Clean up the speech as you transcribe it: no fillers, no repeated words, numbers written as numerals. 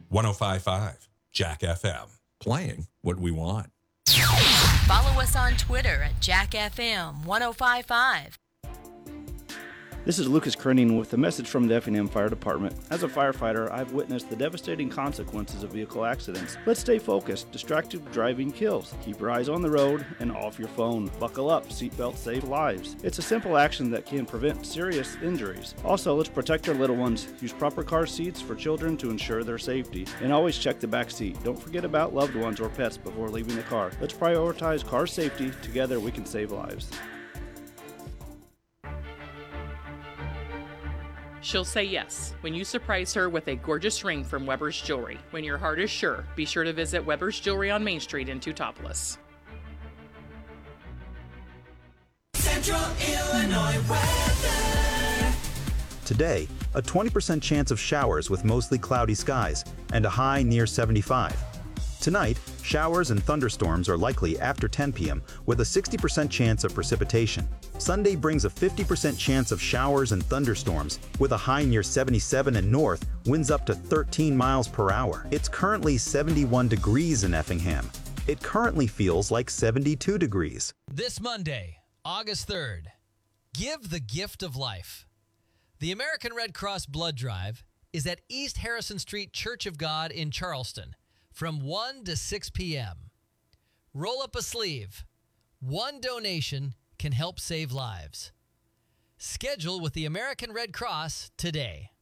105.5 Jack FM. Playing what we want. Follow us on Twitter at JackFM 1055. This is Lucas Krenning with a message from the Effingham Fire Department. As a firefighter, I've witnessed the devastating consequences of vehicle accidents. Let's stay focused. Distracted driving kills. Keep your eyes on the road and off your phone. Buckle up. Seatbelts save lives. It's a simple action that can prevent serious injuries. Also, let's protect our little ones. Use proper car seats for children to ensure their safety. And always check the back seat. Don't forget about loved ones or pets before leaving the car. Let's prioritize car safety. Together, we can save lives. She'll say yes when you surprise her with a gorgeous ring from Weber's Jewelry. When your heart is sure, be sure to visit Weber's Jewelry on Main Street in Teutopolis. Central Illinois weather. Today, a 20% chance of showers with mostly cloudy skies and a high near 75. Tonight, showers and thunderstorms are likely after 10 p.m. with a 60% chance of precipitation. Sunday brings a 50% chance of showers and thunderstorms with a high near 77 and north, winds up to 13 miles per hour. It's currently 71 degrees in Effingham. It currently feels like 72 degrees. This Monday, August 3rd, give the gift of life. The American Red Cross Blood Drive is at East Harrison Street Church of God in Charleston from 1 to 6 p.m. Roll up a sleeve. One donation can help save lives. Schedule with the American Red Cross today.